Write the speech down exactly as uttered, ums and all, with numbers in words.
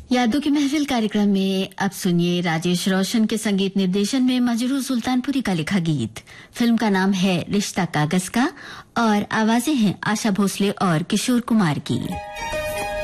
यादों की महफिल कार्यक्रम में अब सुनिए राजेश रोशन के संगीत निर्देशन में मजरू सुल्तानपुरी का लिखा गीत। फिल्म का नाम है रिश्ता कागज का और आवाजें हैं आशा भोसले और किशोर कुमार की।